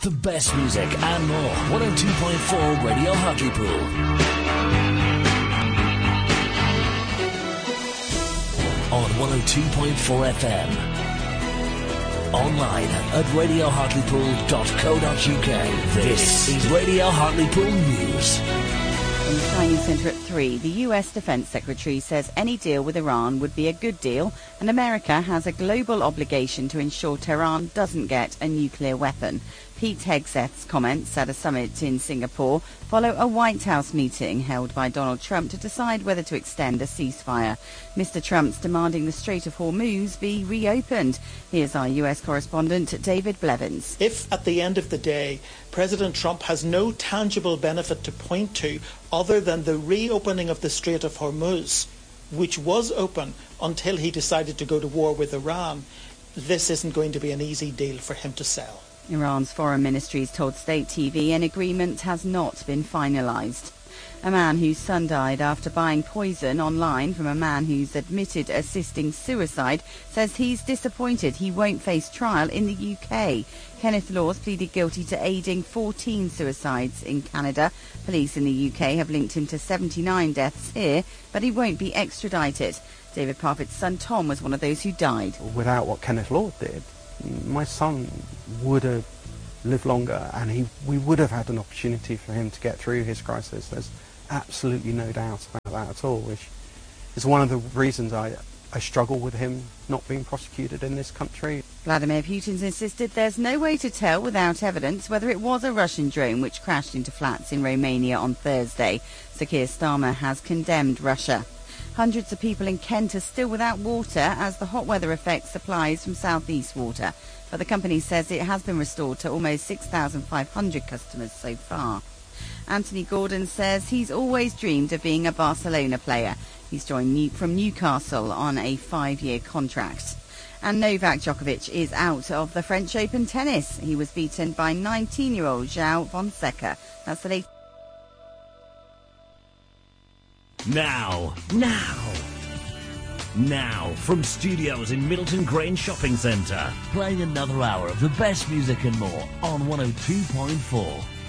The best music and more. 102.4 Radio Hartlepool. On 102.4 FM. Online at radiohartlepool.co.uk. This is Radio Hartlepool News. In the Shining Centre at 3, the US Defence Secretary says any deal with Iran would be a good deal, and America has a global obligation to ensure Tehran doesn't get a nuclear weapon. Pete Hegseth's comments at a summit in Singapore follow a White House meeting held by Donald Trump to decide whether to extend a ceasefire. Mr. Trump's demanding the Strait of Hormuz be reopened. Here's our US correspondent, David Blevins. If at the end of the day, President Trump has no tangible benefit to point to other than the reopening of the Strait of Hormuz, which was open until he decided to go to war with Iran, this isn't going to be an easy deal for him to sell. Iran's foreign ministry has told state TV an agreement has not been finalised. A man whose son died after buying poison online from a man who's admitted assisting suicide says he's disappointed he won't face trial in the UK. Kenneth Laws pleaded guilty to aiding 14 suicides in Canada. Police in the UK have linked him to 79 deaths here, but he won't be extradited. David Parfitt's son Tom was one of those who died. Without what Kenneth Laws did, my son would have lived longer, and we would have had an opportunity for him to get through his crisis. There's absolutely no doubt about that at all, which is one of the reasons I struggle with him not being prosecuted in this country. Vladimir Putin's insisted there's no way to tell without evidence whether it was a Russian drone which crashed into flats in Romania on Thursday. Sir Keir Starmer has condemned Russia. Hundreds of people in Kent are still without water as the hot weather affects supplies from South East Water. But the company says it has been restored to almost 6,500 customers so far. Anthony Gordon says he's always dreamed of being a Barcelona player. He's joined from Newcastle on a 5-year contract. And Novak Djokovic is out of the French Open tennis. He was beaten by 19-year-old João Fonseca. That's the latest. Now, from studios in Middleton Grange Shopping Centre, playing another hour of the best music and more on 102.4